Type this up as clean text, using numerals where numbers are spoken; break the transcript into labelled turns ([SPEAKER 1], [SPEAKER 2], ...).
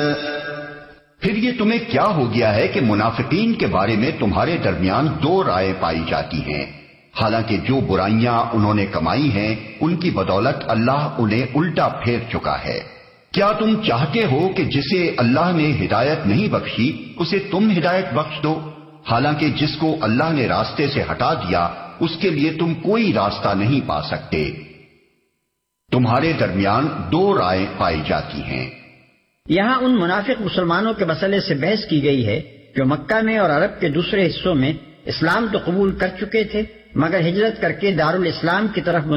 [SPEAKER 1] फिर ये तुम्हें क्या हो गया है कि मुनाफिकीन के बारे में तुम्हारे दरमियान दो राय पाई जाती हैं, हालांकि जो बुराइयां उन्होंने कमाई हैं उनकी बदौलत अल्लाह उन्हें उल्टा फेर चुका है। क्या तुम चाहते हो कि जिसे अल्लाह ने हिदायत नहीं बख्शी उसे तुम हिदायत बख्श दो, हालांकि जिसको अल्लाह ने रास्ते से हटा दिया उसके लिए तुम कोई रास्ता नहीं पा सकते। तुम्हारे दरमियान दो राय पाई जाती हैं।
[SPEAKER 2] यहाँ उन मुनाफिक मुसलमानों के मसले से बहस की गई है जो मक्का में और अरब के दूसरे हिस्सों में इस्लाम तो कबूल कर चुके थे मगर हिजरत करके दारुल इस्लाम की तरफ